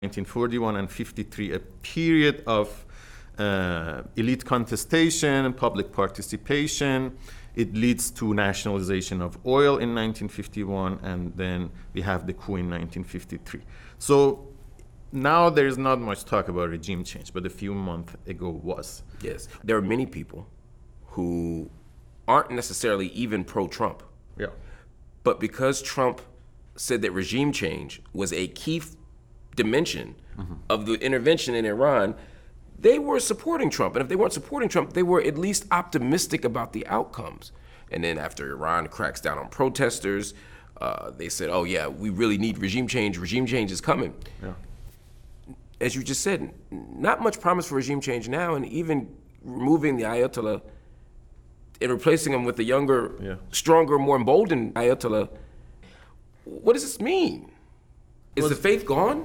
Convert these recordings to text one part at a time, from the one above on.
1941 and 53, a period of elite contestation and public participation. It leads to nationalization of oil in 1951, and then we have the coup in 1953. So now there is not much talk about regime change, but a few months ago was. Yes, there are many people who aren't necessarily even pro-Trump. Yeah. But because Trump said that regime change was a key dimension of the intervention in Iran, they were supporting Trump. And if they weren't supporting Trump, they were at least optimistic about the outcomes. And then after Iran cracks down on protesters, they said, oh yeah, we really need regime change. Regime change is coming. Yeah. As you just said, not much promise for regime change now, and even removing the Ayatollah and replacing him with a younger, stronger, more emboldened Ayatollah. What does this mean? Is the faith gone?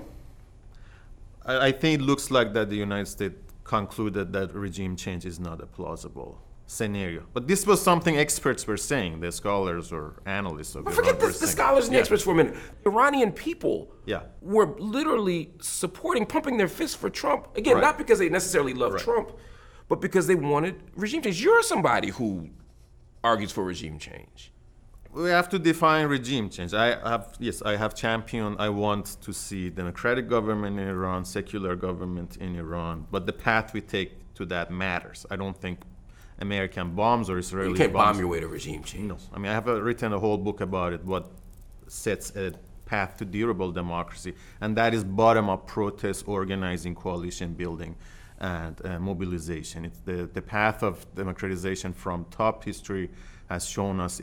I think it looks like that the United States concluded that regime change is not a plausible scenario. But this was something experts were saying, the scholars or analysts of Iran. Forget the scholars and the experts for a minute. Iranian people were literally supporting, pumping their fists for Trump. Again, not because they necessarily love Trump, but because they wanted regime change. You're somebody who argues for regime change. We have to define regime change. I have championed, I want to see democratic government in Iran, secular government in Iran, but the path we take to that matters. I don't think American bombs or Israeli bombs. You can't bomb your way to regime change. No. I mean, I have written a whole book about it, what sets a path to durable democracy, and that is bottom-up protest, organizing, coalition building, and mobilization. It's the path of democratization from top history has shown us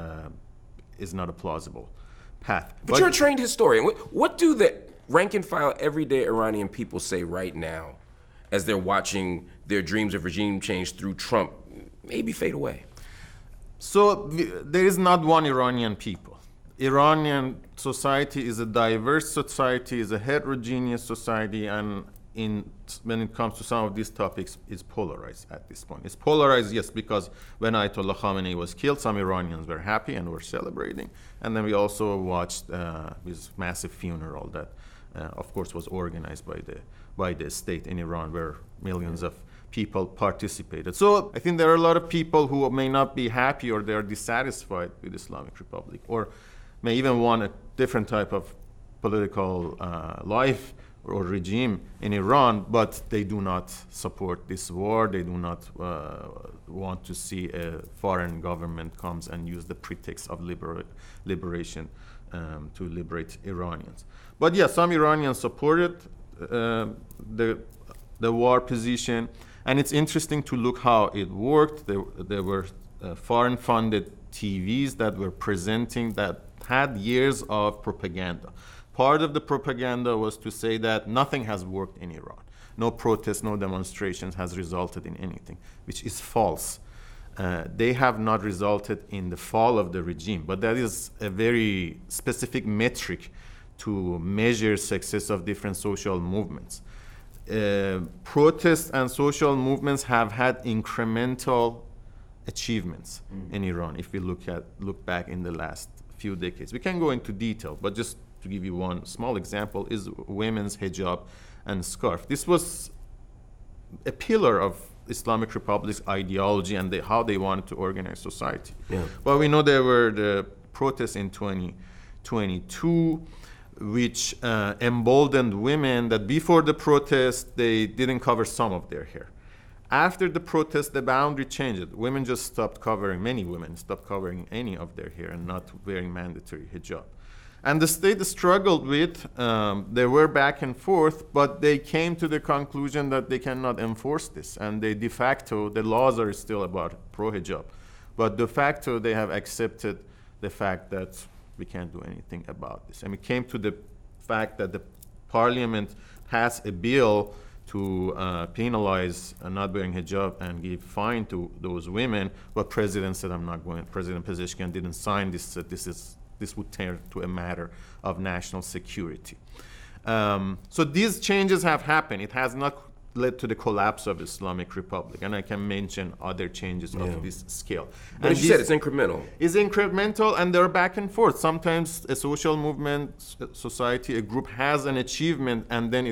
is not a plausible path. But you're a trained historian. What do the rank and file everyday Iranian people say right now as they're watching their dreams of regime change through Trump maybe fade away? So there is not one Iranian people. Iranian society is a diverse society, is a heterogeneous society, and when it comes to some of these topics, it's polarized at this point. It's polarized, yes, because when Ayatollah Khamenei was killed, some Iranians were happy and were celebrating. And then we also watched his massive funeral that, of course, was organized by the state in Iran, where millions of people participated. So I think there are a lot of people who may not be happy, or they are dissatisfied with Islamic Republic, or may even want a different type of political life or regime in Iran, but they do not support this war. They do not want to see a foreign government comes and use the pretext of liberation to liberate Iranians. But yeah, some Iranians supported the war position, and it's interesting to look how it worked. There were foreign-funded TVs that were presenting that had years of propaganda. Part of the propaganda was to say that nothing has worked in Iran. No protests, no demonstrations has resulted in anything, which is false. They have not resulted in the fall of the regime, but that is a very specific metric to measure success of different social movements. Protests and social movements have had incremental achievements in Iran. If we look back in the last few decades, we can go into detail, but just to give you one small example is women's hijab and scarf. This was a pillar of Islamic Republic's ideology and how they wanted to organize society. But we know there were the protests in 2022, which emboldened women that before the protest, they didn't cover some of their hair. After the protest, the boundary changed. Women just stopped covering, many women stopped covering any of their hair and not wearing mandatory hijab. And the state struggled with, they were back and forth, but they came to the conclusion that they cannot enforce this. And they de facto, the laws are still about pro-hijab, but de facto they have accepted the fact that we can't do anything about this. And we came to the fact that the parliament passed a bill to penalize not wearing hijab and give fine to those women, but President said, I'm not going. President Pezeshkian didn't sign this, said this would turn to a matter of national security. So these changes have happened. It has not led to the collapse of Islamic Republic, and I can mention other changes of this scale. But as you said, it's incremental. It's incremental, and they're back and forth. Sometimes a social movement, society, a group has an achievement, and then